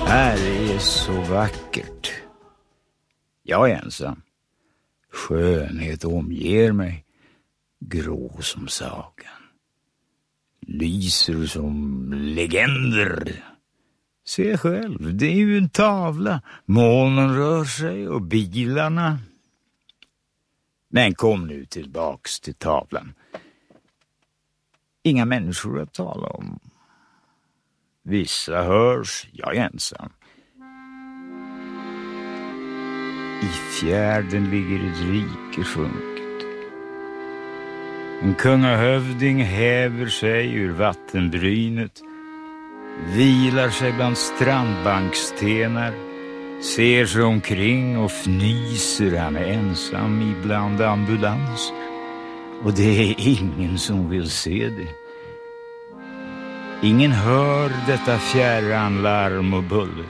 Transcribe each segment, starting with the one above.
Här är så vackert. Jag är ensam. Skönhet omger mig, grå som sagan. Lyser som legender. Se själv, det är ju en tavla. Molnen rör sig och bilarna. Men kom nu tillbaks till tavlan. Inga människor att tala om. Vissa hörs, jag är ensam. I fjärden ligger ett rike sjunket. En kungahövding häver sig ur vattenbrynet, vilar sig bland strandbankstenar, ser sig omkring och fnyser. Han är ensam ibland ambulanser, och det är ingen som vill se det. Ingen hör detta fjärran larm och buller.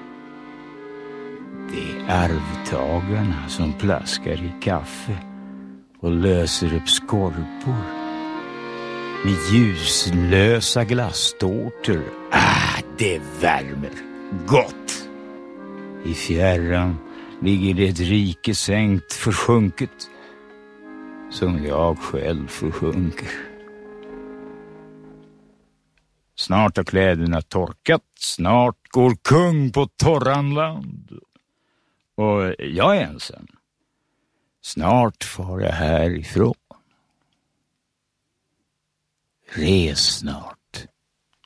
Det är arvtagarna som plaskar i kaffe och löser upp skorpor med ljuslösa glasstårtor. Det värmer gott. I fjärran ligger det ett rike sänkt försjunket, som jag själv försjunker. Snart har kläderna torkat, snart går kung på torran land. Och jag är ensam. Snart far jag härifrån. Res snart.